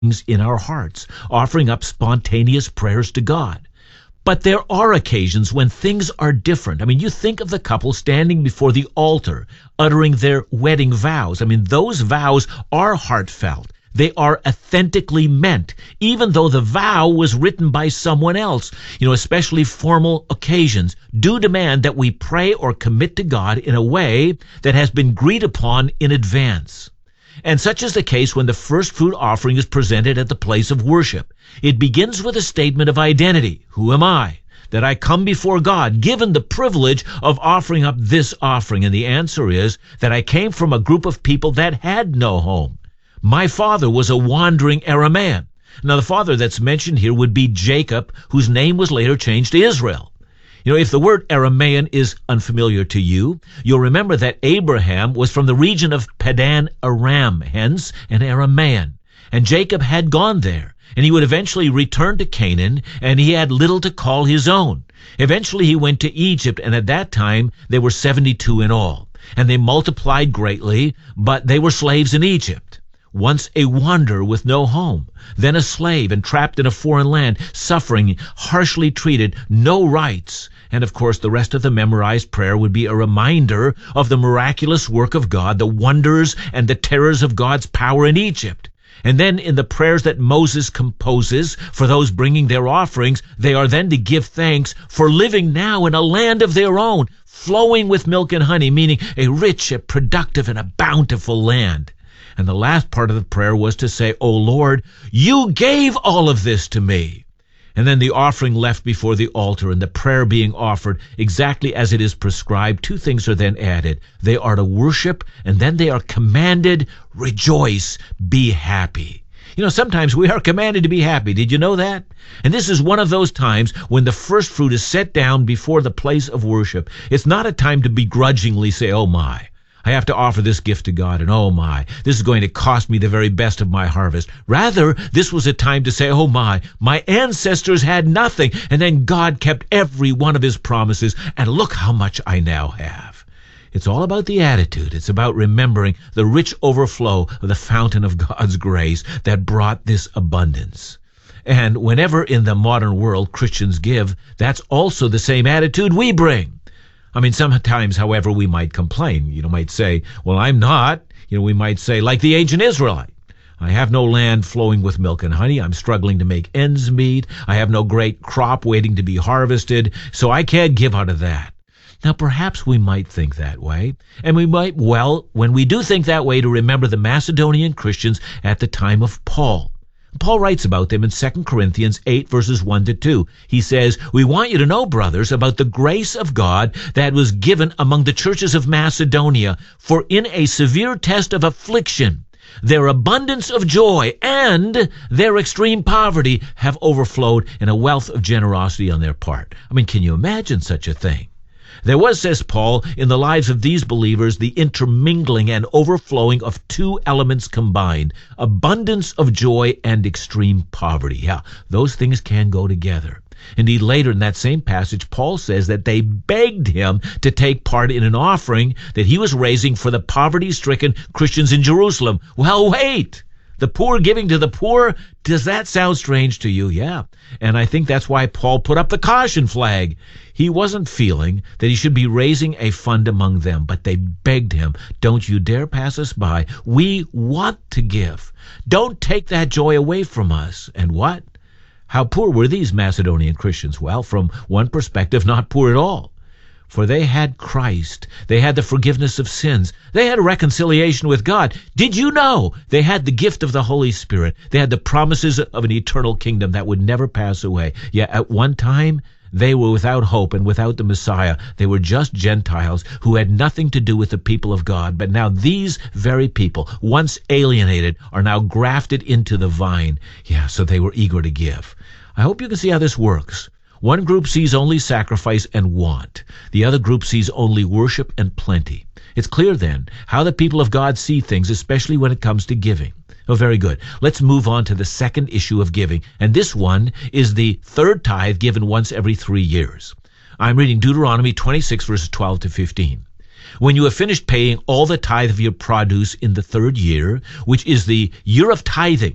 in our hearts, offering up spontaneous prayers to God. But there are occasions when things are different. I mean, you think of the couple standing before the altar, uttering their wedding vows. I mean, those vows are heartfelt. They are authentically meant, even though the vow was written by someone else. Especially formal occasions do demand that we pray or commit to God in a way that has been agreed upon in advance. And such is the case when the first fruit offering is presented at the place of worship. It begins with a statement of identity. Who am I? That I come before God, given the privilege of offering up this offering. And the answer is that I came from a group of people that had no home. My father was a wandering Aramaean. Now, the father that's mentioned here would be Jacob, whose name was later changed to Israel. If the word Aramaean is unfamiliar to you, you'll remember that Abraham was from the region of Padan Aram, hence an Aramaean. And Jacob had gone there, and he would eventually return to Canaan, and he had little to call his own. Eventually he went to Egypt, and at that time there were 72 in all. And they multiplied greatly, but they were slaves in Egypt. Once a wanderer with no home, then a slave and trapped in a foreign land, suffering, harshly treated, no rights. And of course, the rest of the memorized prayer would be a reminder of the miraculous work of God, the wonders and the terrors of God's power in Egypt. And then in the prayers that Moses composes for those bringing their offerings, they are then to give thanks for living now in a land of their own, flowing with milk and honey, meaning a rich, a productive, and a bountiful land. And the last part of the prayer was to say, "O Lord, you gave all of this to me." And then the offering left before the altar and the prayer being offered exactly as it is prescribed, two things are then added. They are to worship, and then they are commanded, rejoice, be happy. Sometimes we are commanded to be happy. Did you know that? And this is one of those times when the first fruit is set down before the place of worship. It's not a time to begrudgingly say, "Oh my, I have to offer this gift to God, and oh my, this is going to cost me the very best of my harvest." Rather, this was a time to say, "Oh my ancestors had nothing, and then God kept every one of his promises, and look how much I now have." It's all about the attitude. It's about remembering the rich overflow of the fountain of God's grace that brought this abundance. And whenever in the modern world Christians give, that's also the same attitude we bring. Sometimes, however, we might complain. Might say, "Well, I'm not." We might say, like the ancient Israelite, "I have no land flowing with milk and honey. I'm struggling to make ends meet. I have no great crop waiting to be harvested, so I can't give out of that." Now, perhaps we might think that way, and we might, when we do think that way, to remember the Macedonian Christians at the time of Paul. Paul writes about them in 2 Corinthians 8, verses 1-2. He says, "We want you to know, brothers, about the grace of God that was given among the churches of Macedonia, for in a severe test of affliction, their abundance of joy and their extreme poverty have overflowed in a wealth of generosity on their part." Can you imagine such a thing? There was, says Paul, in the lives of these believers, the intermingling and overflowing of two elements combined, abundance of joy and extreme poverty. Yeah, those things can go together. Indeed, later in that same passage, Paul says that they begged him to take part in an offering that he was raising for the poverty-stricken Christians in Jerusalem. Well, wait! The poor giving to the poor? Does that sound strange to you? Yeah. And I think that's why Paul put up the caution flag. He wasn't feeling that he should be raising a fund among them, but they begged him, "Don't you dare pass us by. We want to give. Don't take that joy away from us." And what? How poor were these Macedonian Christians? Well, from one perspective, not poor at all. For they had Christ. They had the forgiveness of sins. They had a reconciliation with God. Did you know they had the gift of the Holy Spirit? They had the promises of an eternal kingdom that would never pass away. Yet at one time, they were without hope and without the Messiah. They were just Gentiles who had nothing to do with the people of God. But now these very people, once alienated, are now grafted into the vine. Yeah, so they were eager to give. I hope you can see how this works. One group sees only sacrifice and want. The other group sees only worship and plenty. It's clear then how the people of God see things, especially when it comes to giving. Oh, very good. Let's move on to the second issue of giving. And this one is the third tithe given once every 3 years. I'm reading Deuteronomy 26, verses 12-15. "When you have finished paying all the tithe of your produce in the third year, which is the year of tithing,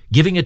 giving